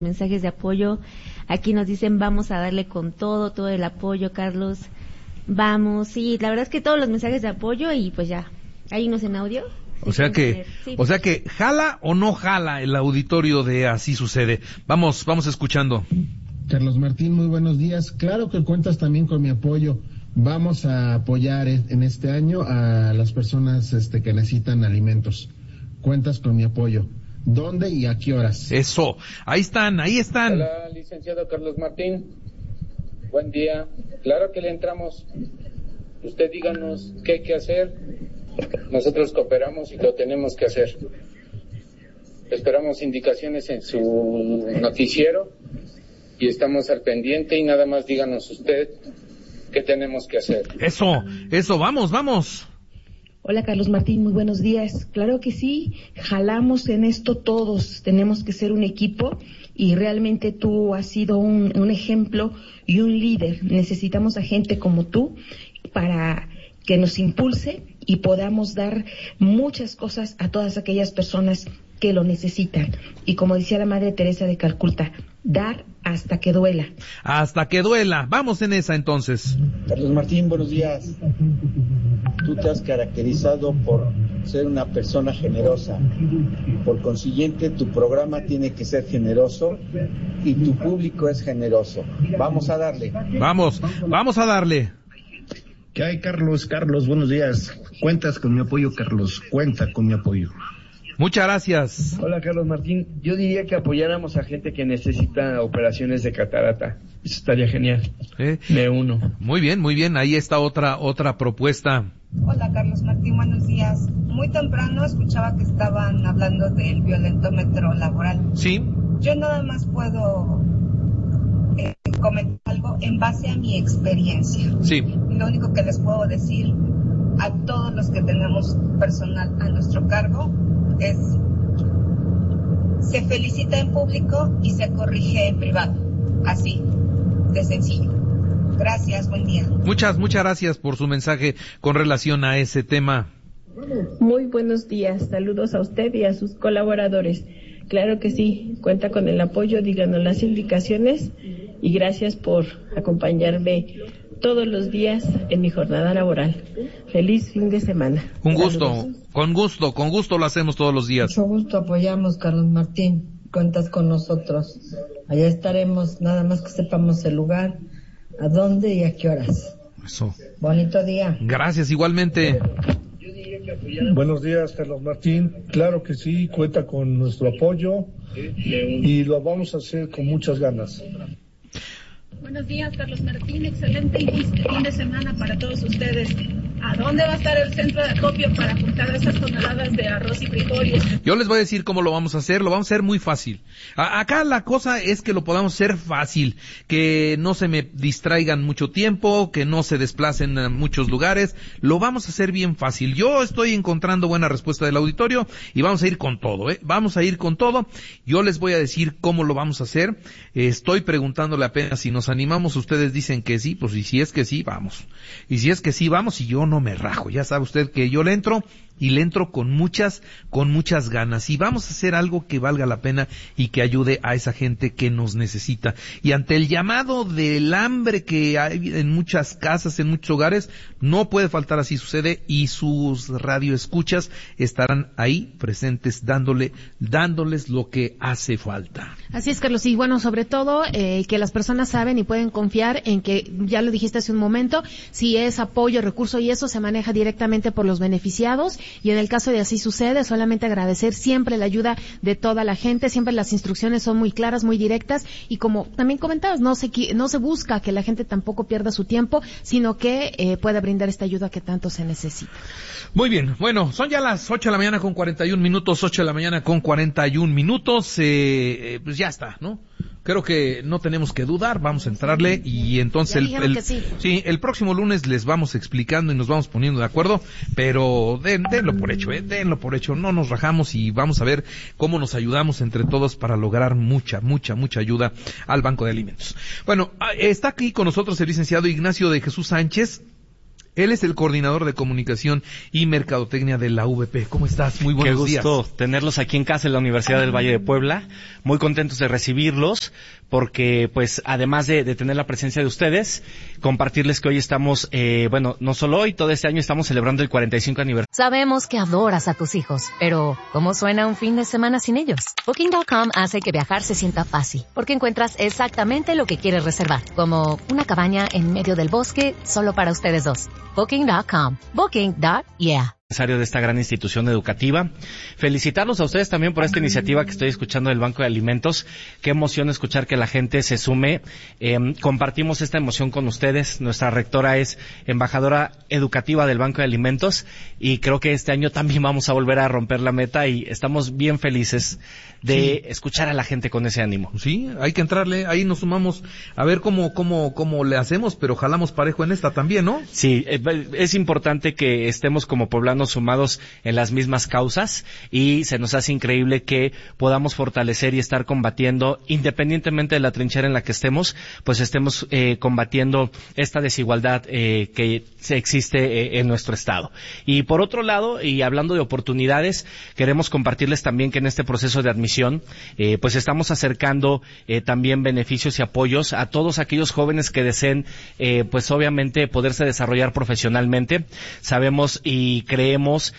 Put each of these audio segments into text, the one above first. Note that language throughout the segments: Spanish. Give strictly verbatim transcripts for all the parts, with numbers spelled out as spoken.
mensajes de apoyo. Aquí nos dicen vamos a darle con todo, todo el apoyo, Carlos. Vamos, sí, la verdad es que todos los mensajes de apoyo y pues ya, hay unos en audio. O sea que, sí. o sea que jala o no jala el auditorio de Así Sucede. Vamos, vamos escuchando. Carlos Martín, muy buenos días. Claro que cuentas también con mi apoyo. Vamos a apoyar en este año a las personas este, que necesitan alimentos. Cuentas con mi apoyo. ¿Dónde y a qué horas? Eso, ahí están, ahí están. Hola, licenciado Carlos Martín. Buen día. Claro que le entramos. Usted díganos qué hay que hacer. Nosotros cooperamos y lo tenemos que hacer. Esperamos indicaciones en su noticiero y estamos al pendiente y nada más díganos usted qué tenemos que hacer. Eso, eso, vamos, vamos. Hola Carlos Martín, muy buenos días. Claro que sí, jalamos en esto todos, tenemos que ser un equipo y realmente tú has sido un, un ejemplo y un líder. Necesitamos a gente como tú para que nos impulse y podamos dar muchas cosas a todas aquellas personas que lo necesitan. Y como decía la Madre Teresa de Calcuta, dar hasta que duela. Hasta que duela. Vamos en esa entonces. Carlos Martín, buenos días. Tú te has caracterizado por ser una persona generosa. Por consiguiente, tu programa tiene que ser generoso y tu público es generoso. Vamos a darle. Vamos, vamos a darle. ¿Qué hay, Carlos? Carlos, buenos días. Cuentas con mi apoyo, Carlos. Cuenta con mi apoyo. Muchas gracias. Hola, Carlos Martín. Yo diría que apoyáramos a gente que necesita operaciones de catarata. Eso estaría genial. ¿Eh? Me uno. Muy bien, muy bien. Ahí está otra otra propuesta. Hola, Carlos Martín. Buenos días. Muy temprano escuchaba que estaban hablando del violentómetro laboral. Sí. Yo nada más puedo eh, comentar algo en base a mi experiencia. Sí. Lo único que les puedo decir a todos los que tenemos personal a nuestro cargo es: se felicita en público y se corrige en privado. Así de sencillo. Gracias, buen día. Muchas, muchas gracias por su mensaje con relación a ese tema. Muy buenos días, saludos a usted y a sus colaboradores. Claro que sí, cuenta con el apoyo, díganos las indicaciones y gracias por acompañarme todos los días en mi jornada laboral. Feliz fin de semana. Un gusto, saludos. con gusto, con gusto lo hacemos todos los días. Mucho gusto, apoyamos, Carlos Martín. Cuentas con nosotros. Allá estaremos, nada más que sepamos el lugar, a dónde y a qué horas. Eso. Bonito día. Gracias, igualmente. Buenos días, Carlos Martín. Claro que sí, cuenta con nuestro apoyo y lo vamos a hacer con muchas ganas. Buenos días, Carlos Martín. Excelente fin de semana para todos ustedes. ¿A dónde va a estar el centro de acopio para juntar esas toneladas de arroz y frijoles? Yo les voy a decir cómo lo vamos a hacer. Lo vamos a hacer muy fácil. A- acá la cosa es que lo podamos hacer fácil, que no se me distraigan mucho tiempo, que no se desplacen a muchos lugares. Lo vamos a hacer bien fácil. Yo estoy encontrando buena respuesta del auditorio y vamos a ir con todo, ¿eh? Vamos a ir con todo. Yo les voy a decir cómo lo vamos a hacer. Eh, estoy preguntándole apenas si nos animamos. Ustedes dicen que sí, pues y si es que sí, vamos. Y si es que sí, vamos, y yo no me rajo. Ya sabe usted que yo le entro y le entro con muchas, con muchas ganas. Y vamos a hacer algo que valga la pena y que ayude a esa gente que nos necesita. Y ante el llamado del hambre que hay en muchas casas, en muchos hogares, no puede faltar Así Sucede, y sus radioescuchas estarán ahí presentes dándole, dándoles lo que hace falta. Así es, Carlos. Y bueno, sobre todo, eh, que las personas saben y pueden confiar en que, ya lo dijiste hace un momento, si es apoyo, recurso y eso se maneja directamente por los beneficiados. Y en el caso de Así Sucede, solamente agradecer siempre la ayuda de toda la gente. Siempre las instrucciones son muy claras, muy directas. Y como también comentabas, no se, no se busca que la gente tampoco pierda su tiempo, sino que eh, pueda brindar esta ayuda que tanto se necesita. Muy bien, bueno, son ya las ocho de la mañana con cuarenta y un minutos, ocho de la mañana con cuarenta y un minutos, eh, eh, pues ya está, ¿no? Creo que no tenemos que dudar, vamos a entrarle y entonces el, el sí. sí, el próximo lunes les vamos explicando y nos vamos poniendo de acuerdo, pero den, denlo por hecho, eh, denlo por hecho, no nos rajamos y vamos a ver cómo nos ayudamos entre todos para lograr mucha, mucha, mucha ayuda al Banco de Alimentos. Bueno, está aquí con nosotros el licenciado Ignacio de Jesús Sánchez. Él es el coordinador de comunicación y mercadotecnia de la U V P. ¿Cómo estás? Muy buenos días. Qué gusto días. tenerlos aquí en casa en la Universidad del Valle de Puebla. Muy contentos de recibirlos porque, pues, además de, de tener la presencia de ustedes, compartirles que hoy estamos, eh, bueno, no solo hoy, todo este año estamos celebrando el cuarenta y cinco aniversario. Sabemos que adoras a tus hijos, pero ¿cómo suena un fin de semana sin ellos? Booking punto com hace que viajar se sienta fácil, porque encuentras exactamente lo que quieres reservar, como una cabaña en medio del bosque solo para ustedes dos. Booking punto com. Booking punto yeah. De esta gran institución educativa. Felicitarlos a ustedes también por esta iniciativa que estoy escuchando del Banco de Alimentos. Qué emoción escuchar que la gente se sume. Eh, compartimos esta emoción con ustedes. Nuestra rectora es embajadora educativa del Banco de Alimentos y creo que este año también vamos a volver a romper la meta y estamos bien felices de sí. escuchar a la gente con ese ánimo. Sí, hay que entrarle, ahí nos sumamos a ver cómo cómo cómo le hacemos, pero jalamos parejo en esta también, ¿no? Sí, es importante que estemos como poblanos sumados en las mismas causas y se nos hace increíble que podamos fortalecer y estar combatiendo, independientemente de la trinchera en la que estemos, pues estemos eh, combatiendo esta desigualdad eh, que se existe eh, en nuestro estado. Y por otro lado, y hablando de oportunidades, queremos compartirles también que en este proceso de admisión, eh, pues estamos acercando eh, también beneficios y apoyos a todos aquellos jóvenes que deseen, eh, pues obviamente poderse desarrollar profesionalmente. Sabemos y creemos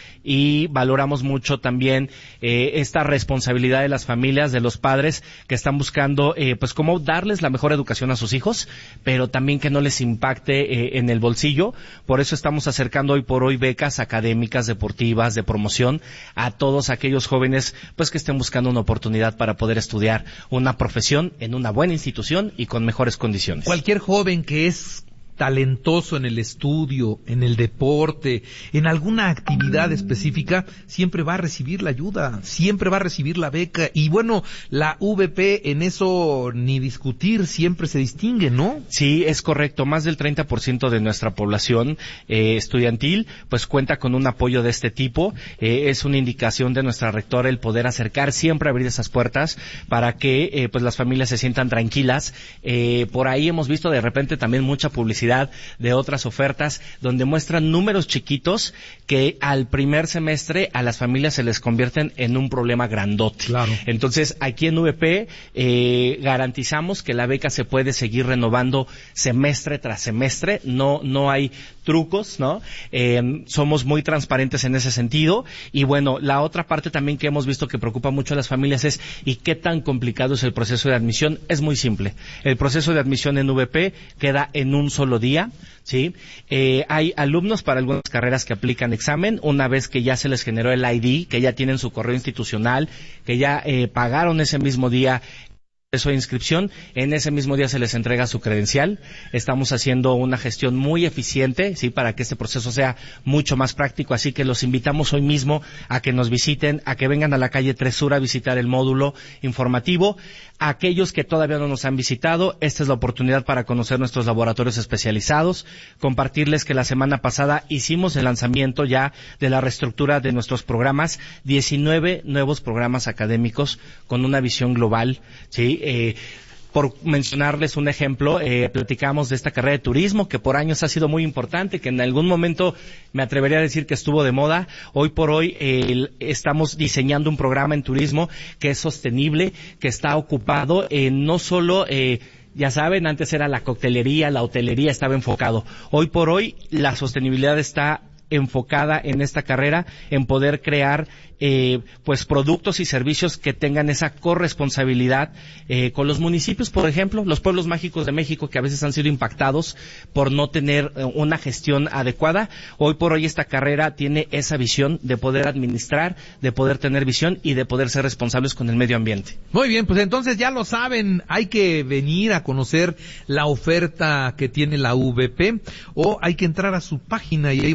y valoramos mucho también eh, esta responsabilidad de las familias, de los padres que están buscando eh, pues cómo darles la mejor educación a sus hijos, pero también que no les impacte eh, en el bolsillo. Por eso estamos acercando hoy por hoy becas académicas, deportivas, de promoción a todos aquellos jóvenes pues que estén buscando una oportunidad para poder estudiar una profesión en una buena institución y con mejores condiciones. Cualquier joven que es talentoso en el estudio, en el deporte, en alguna actividad específica, siempre va a recibir la ayuda, siempre va a recibir la beca. Y bueno, la U V P en eso ni discutir, siempre se distingue, ¿no? Sí, es correcto. Más del treinta por ciento de nuestra población eh, estudiantil pues cuenta con un apoyo de este tipo. Eh, es una indicación de nuestra rectora el poder acercar, siempre abrir esas puertas para que eh, pues las familias se sientan tranquilas. Eh, por ahí hemos visto de repente también mucha publicidad de otras ofertas donde muestran números chiquitos que al primer semestre a las familias se les convierten en un problema grandote. Claro. Entonces, aquí en U V P eh, garantizamos que la beca se puede seguir renovando semestre tras semestre, no no hay trucos, ¿no? Eh, somos muy transparentes en ese sentido y bueno, la otra parte también que hemos visto que preocupa mucho a las familias es ¿y qué tan complicado es el proceso de admisión? Es muy simple. El proceso de admisión en U V P queda en un solo día, ¿sí? Eh, hay alumnos para algunas carreras que aplican examen una vez que ya se les generó el I D, que ya tienen su correo institucional, que ya eh, pagaron ese mismo día eso de inscripción, en ese mismo día se les entrega su credencial. Estamos haciendo una gestión muy eficiente, sí, para que este proceso sea mucho más práctico, así que los invitamos hoy mismo a que nos visiten, a que vengan a la calle Tres Sur a visitar el módulo informativo. A aquellos que todavía no nos han visitado, esta es la oportunidad para conocer nuestros laboratorios especializados, compartirles que la semana pasada hicimos el lanzamiento ya de la reestructura de nuestros programas, diecinueve nuevos programas académicos con una visión global, sí. Eh, por mencionarles un ejemplo, eh, platicamos de esta carrera de turismo que por años ha sido muy importante, que en algún momento me atrevería a decir que estuvo de moda. Hoy por hoy eh, estamos diseñando un programa en turismo que es sostenible, que está ocupado en no solo eh, ya saben, antes era la coctelería, la hotelería estaba enfocado. Hoy por hoy la sostenibilidad está enfocada en esta carrera, en poder crear eh, pues productos y servicios que tengan esa corresponsabilidad eh, con los municipios, por ejemplo, los pueblos mágicos de México que a veces han sido impactados por no tener eh, una gestión adecuada. Hoy por hoy esta carrera tiene esa visión de poder administrar, de poder tener visión y de poder ser responsables con el medio ambiente. Muy bien, pues entonces ya lo saben, hay que venir a conocer la oferta que tiene la U V P o hay que entrar a su página y ahí van a encontrar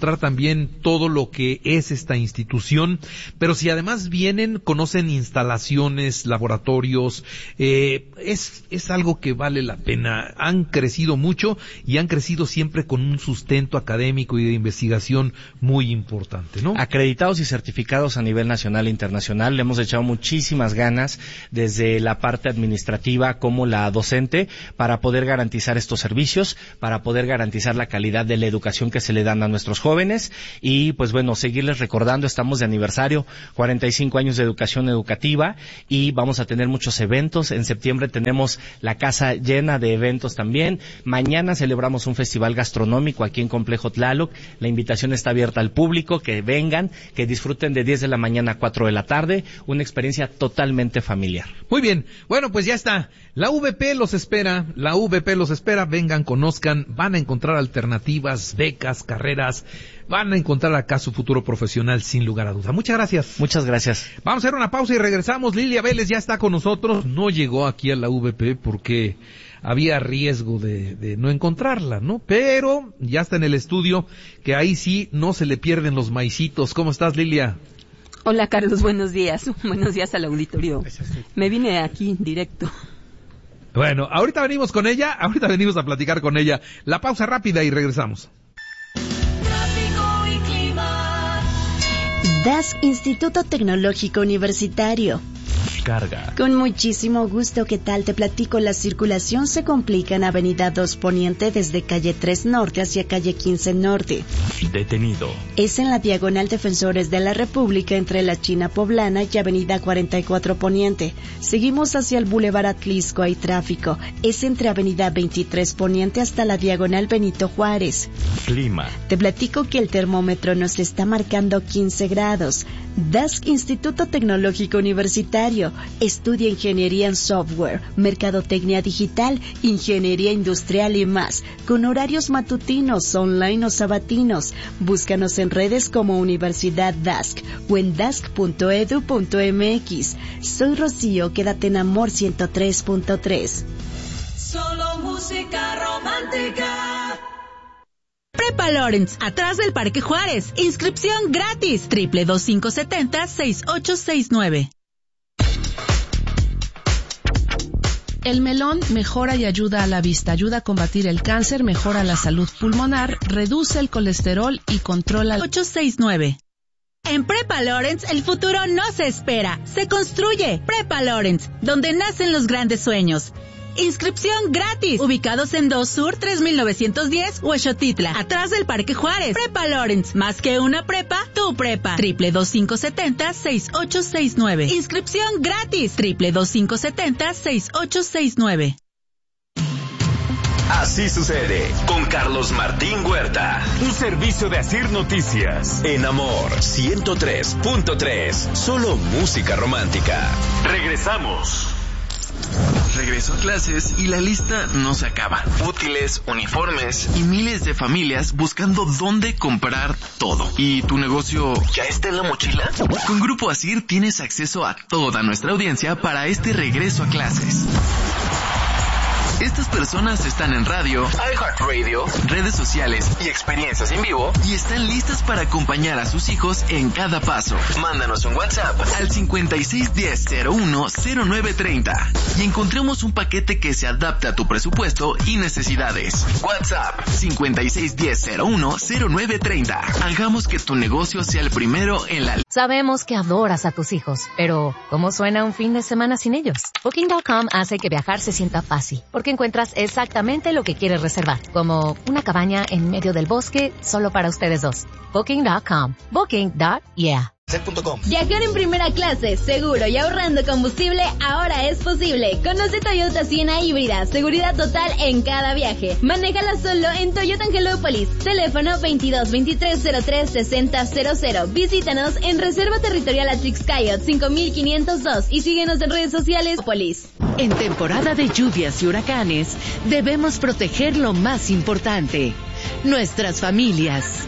encontrar también todo lo que es esta institución, pero si además vienen, conocen instalaciones, laboratorios, eh, es, es algo que vale la pena. Han crecido mucho y han crecido siempre con un sustento académico y de investigación muy importante, ¿no? Acreditados y certificados a nivel nacional e internacional, le hemos echado muchísimas ganas desde la parte administrativa como la docente para poder garantizar estos servicios, para poder garantizar la calidad de la educación que se le dan a nuestros jóvenes y pues bueno, seguirles recordando, estamos de aniversario, cuarenta y cinco años de educación educativa y vamos a tener muchos eventos. En septiembre tenemos la casa llena de eventos también. Mañana celebramos un festival gastronómico aquí en Complejo Tlaloc. La invitación está abierta al público, que vengan, que disfruten de diez de la mañana a cuatro de la tarde, una experiencia totalmente familiar. Muy bien, bueno, pues ya está. La U V P los espera, la U V P los espera, vengan, conozcan, van a encontrar alternativas, becas, carreras, van a encontrar acá su futuro profesional sin lugar a duda. Muchas gracias. Muchas gracias. Vamos a hacer una pausa y regresamos. Lilia Vélez ya está con nosotros, no llegó aquí a la U V P porque había riesgo de, de no encontrarla, ¿no? Pero ya está en el estudio, que ahí sí no se le pierden los maicitos. ¿Cómo estás, Lilia? Hola, Carlos, buenos días. Buenos días al auditorio. Me vine aquí directo. Bueno, ahorita venimos con ella, ahorita venimos a platicar con ella. La pausa rápida y regresamos. Tráfico y clima. D A S, Instituto Tecnológico Universitario. Carga. Con muchísimo gusto, ¿qué tal? Te platico, la circulación se complica en Avenida dos Poniente desde calle tres Norte hacia calle quince Norte. Detenido. Es en la diagonal Defensores de la República entre la China Poblana y Avenida cuarenta y cuatro Poniente. Seguimos hacia el Boulevard Atlisco, hay tráfico. Es entre Avenida veintitrés Poniente hasta la diagonal Benito Juárez. Clima. Te platico que el termómetro nos está marcando quince grados. D A S, Instituto Tecnológico Universitario. Estudia ingeniería en software, mercadotecnia digital, ingeniería industrial y más, con horarios matutinos, online o sabatinos. Búscanos en redes como Universidad D A S C o en dasc punto edu punto mx. Soy Rocío, quédate en Amor ciento tres punto tres. Solo música romántica. Prepa Lawrence, atrás del Parque Juárez. Inscripción gratis. Triple dos cinco setenta seis ocho seis nueve. El melón mejora y ayuda a la vista, ayuda a combatir el cáncer, mejora la salud pulmonar, reduce el colesterol y controla el ocho seis nueve. En Prepa Lawrence, el futuro no se espera, se construye. Prepa Lawrence, donde nacen los grandes sueños. Inscripción gratis. Ubicados en dos Sur tres mil novecientos diez, Huexotitla, atrás del Parque Juárez. Prepa Lawrence, más que una prepa, tu prepa. Triple dos cinco setenta seis ocho seis nueve. Inscripción gratis. Triple dos cinco setenta seis ocho seis nueve. Así sucede con Carlos Martín Huerta. Un servicio de Asir Noticias. En Amor ciento tres punto tres. Solo música romántica. Regresamos. Regreso a clases y la lista no se acaba. Útiles, uniformes y miles de familias buscando dónde comprar todo. ¿Y tu negocio ya está en la mochila? Con Grupo Asir tienes acceso a toda nuestra audiencia para este regreso a clases. Estas personas están en radio, iHeartRadio, redes sociales y experiencias en vivo y están listas para acompañar a sus hijos en cada paso. Mándanos un WhatsApp al cincuenta y seis diez cero uno cero nueve treinta y encontremos un paquete que se adapte a tu presupuesto y necesidades. WhatsApp cincuenta y seis diez cero uno cero nueve treinta. Hagamos que tu negocio sea el primero en la... Sabemos que adoras a tus hijos, pero ¿cómo suena un fin de semana sin ellos? Booking punto com hace que viajar se sienta fácil, porque encuentras exactamente lo que quieres reservar, como una cabaña en medio del bosque solo para ustedes dos. Booking punto com. Booking punto yeah. Viajar en primera clase, seguro y ahorrando combustible, ahora es posible. Conoce Toyota Siena híbrida, seguridad total en cada viaje. Manéjala solo en Toyota Angelópolis. Teléfono veintidós veintitrés cero tres sesenta cero cero. Visítanos en Reserva Territorial Atrix Coyote cinco mil quinientos dos y síguenos en redes sociales. Polis. En temporada de lluvias y huracanes, debemos proteger lo más importante: nuestras familias.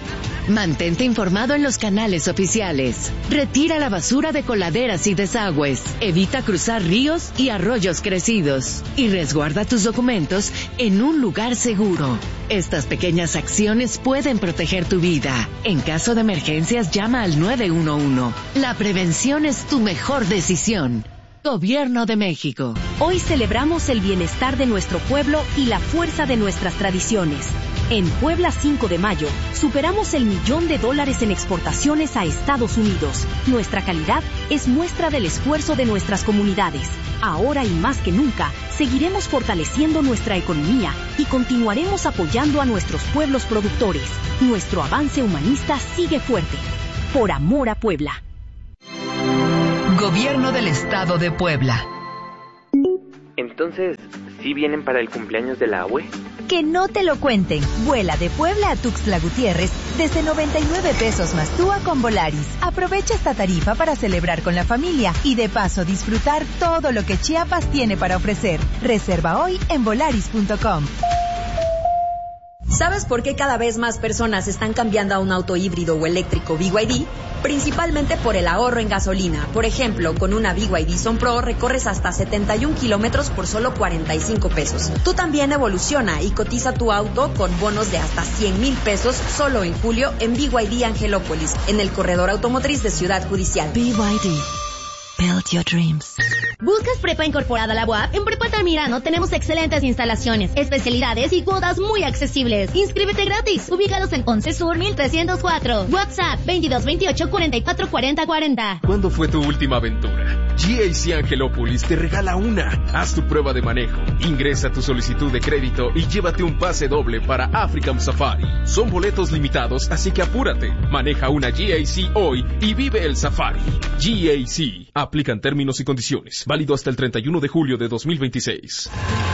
Mantente informado en los canales oficiales. Retira la basura de coladeras y desagües. Evita cruzar ríos y arroyos crecidos. Y resguarda tus documentos en un lugar seguro. Estas pequeñas acciones pueden proteger tu vida. En caso de emergencias, llama al nueve uno uno. La prevención es tu mejor decisión. Gobierno de México. Hoy celebramos el bienestar de nuestro pueblo y la fuerza de nuestras tradiciones. En Puebla cinco de mayo, superamos el millón de dólares en exportaciones a Estados Unidos. Nuestra calidad es muestra del esfuerzo de nuestras comunidades. Ahora y más que nunca, seguiremos fortaleciendo nuestra economía y continuaremos apoyando a nuestros pueblos productores. Nuestro avance humanista sigue fuerte. Por amor a Puebla. Gobierno del Estado de Puebla. Entonces, ¿sí vienen para el cumpleaños de la abue? Que no te lo cuenten. Vuela de Puebla a Tuxtla Gutiérrez desde noventa y nueve pesos más T U A con Volaris. Aprovecha esta tarifa para celebrar con la familia y de paso disfrutar todo lo que Chiapas tiene para ofrecer. Reserva hoy en volaris punto com. ¿Sabes por qué cada vez más personas están cambiando a un auto híbrido o eléctrico B Y D? Principalmente por el ahorro en gasolina. Por ejemplo, con una B Y D Son Pro recorres hasta setenta y un kilómetros por solo cuarenta y cinco pesos. Tú también evoluciona y cotiza tu auto con bonos de hasta cien mil pesos solo en julio en B Y D Angelópolis, en el corredor automotriz de Ciudad Judicial. B Y D. Build your dreams. ¿Buscas prepa incorporada a la U A P? En Prepa Altamirano tenemos excelentes instalaciones, especialidades y cuotas muy accesibles. Inscríbete gratis. Ubicados en once Sur mil trescientos cuatro. WhatsApp veintidós veintiocho cuarenta y cuatro cuarenta cuarenta. ¿Cuándo fue tu última aventura? G A C Angelópolis te regala una. Haz tu prueba de manejo, ingresa tu solicitud de crédito y llévate un pase doble para African Safari. Son boletos limitados, así que apúrate. Maneja una G A C hoy y vive el safari. G A C. Aplican términos y condiciones. Válido hasta el treinta y uno de julio de dos mil veintiséis.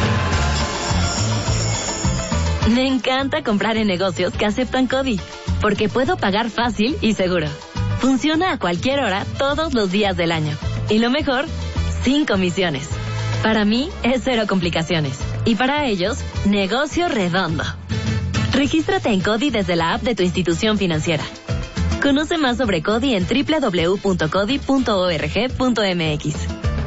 Me encanta comprar en negocios que aceptan CODI, porque puedo pagar fácil y seguro. Funciona a cualquier hora, todos los días del año. Y lo mejor, sin comisiones. Para mí, es cero complicaciones. Y para ellos, negocio redondo. Regístrate en CODI desde la app de tu institución financiera. Conoce más sobre CODI en doble u doble u doble u punto codi punto org punto m x.